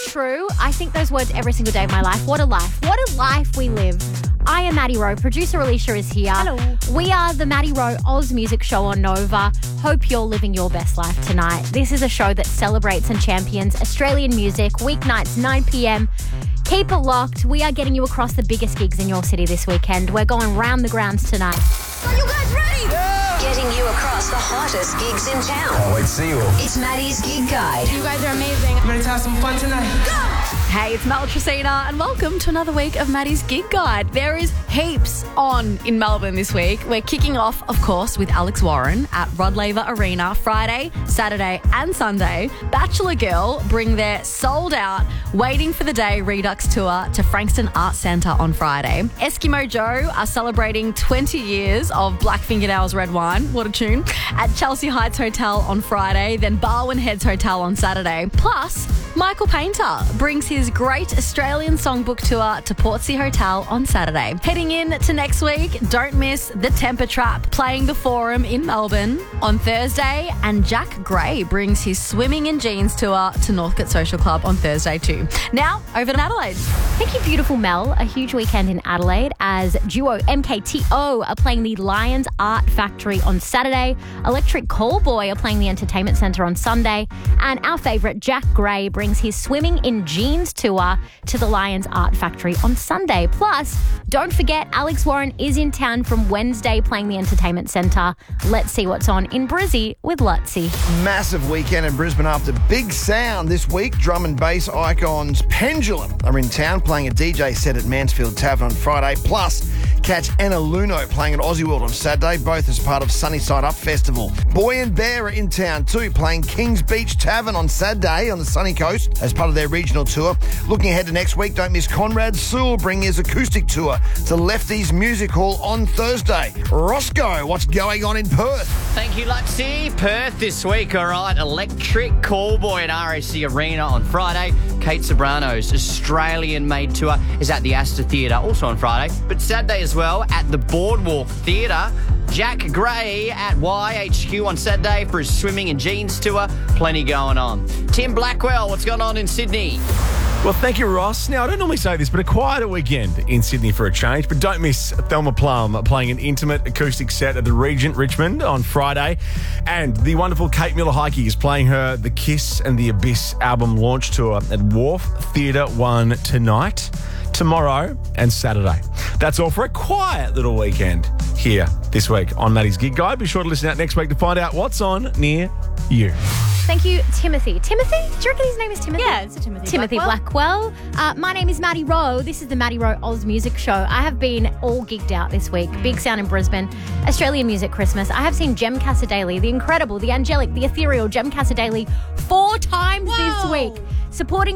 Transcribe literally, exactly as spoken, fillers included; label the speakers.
Speaker 1: true. I think those words every single day of my life. What a life. What a life we live. I am Maddie Rowe. Producer Alicia is here.
Speaker 2: Hello.
Speaker 1: We are the Maddie Rowe Oz Music Show on Nova. Hope you're living your best life tonight. This is a show that celebrates and champions Australian music, weeknights nine p.m. Keep it locked. We are getting you across the biggest gigs in your city this weekend. We're going round the grounds tonight.
Speaker 2: Are you guys ready?
Speaker 3: Yeah.
Speaker 4: Getting you across the hottest gigs in town.
Speaker 3: Can't wait to see you all.
Speaker 4: It's Maddie's Gig Guide.
Speaker 2: You guys are amazing.
Speaker 5: You ready to have some fun tonight?
Speaker 2: Go!
Speaker 6: Hey, it's Mel Tresina and welcome to another week of Maddie's Gig Guide. There is heaps on in Melbourne this week. We're kicking off, of course, with Alex Warren at Rod Laver Arena Friday, Saturday and Sunday. Bachelor Girl bring their sold out Waiting for the Day Redux tour to Frankston Arts Centre on Friday. Eskimo Joe are celebrating twenty years of Black Fingernails Red Wine, what a tune, at Chelsea Heights Hotel on Friday, then Barwon Heads Hotel on Saturday. Plus, Michael Painter brings his Great Australian Songbook Tour to Portsea Hotel on Saturday. Heading in to next week, don't miss The Temper Trap playing the Forum in Melbourne on Thursday, and Jack Gray brings his Swimming in Jeans tour to Northcote Social Club on Thursday too. Now, over to Adelaide.
Speaker 1: Thank you, beautiful Mel. A huge weekend in Adelaide as duo M K T O are playing the Lions Art Factory on Saturday. Electric Callboy are playing the Entertainment Centre on Sunday. And our favourite, Jack Gray, brings his Swimming in Jeans tour to the Lions Art Factory on Sunday. Plus, don't forget, Alex Warren is in town from Wednesday playing the Entertainment Centre. Let's see what's on in Brizzy with Lutzy.
Speaker 7: Massive weekend in Brisbane after Big Sound this week. Drum and bass icons Pendulum are in town playing a D J set at Mansfield Tavern on Friday. Plus, catch Anna Luno playing at Aussie World on Saturday, both as part of Sunny Side Up Festival. Boy and Bear are in town too, playing Kings Beach Tavern on Saturday on the sunny coast as part of their regional tour. Looking ahead to next week, don't miss Conrad Sewell bringing his acoustic tour to Lefty's Music Hall on Thursday. Roscoe, what's going on in Perth?
Speaker 8: Thank you, Luxie. Perth this week, all right. Electric Callboy at R A C Arena on Friday. Kate Sobrano's Australian-made tour is at the Astor Theatre, also on Friday. But Saturday as well at the Boardwalk Theatre. Jack Gray at Y H Q on Saturday for his Swimming in Jeans tour. Plenty going on. Tim Blackwell, what's going on in Sydney?
Speaker 9: Well, thank you, Ross. Now, I don't normally say this, but a quieter weekend in Sydney for a change. But don't miss Thelma Plum playing an intimate acoustic set at the Regent Richmond on Friday. And the wonderful Kate Miller-Heidke is playing her The Kiss and the Abyss album launch tour at Wharf Theatre One tonight, tomorrow and Saturday. That's all for a quiet little weekend here this week on Maddie's Gig Guide. Be sure to listen out next week to find out what's on near you.
Speaker 1: Thank you, Timothy. Timothy? Do you reckon his name is Timothy?
Speaker 2: Yeah, it's a Timothy
Speaker 1: Timothy
Speaker 2: Blackwell.
Speaker 1: Blackwell. Uh, my name is Maddie Rowe. This is the Maddie Rowe Oz Music Show. I have been all gigged out this week. Big Sound in Brisbane, Australian Music Christmas. I have seen Jem Casadei, the incredible, the angelic, the ethereal Jem Casadei four times
Speaker 2: Whoa.
Speaker 1: this week, supporting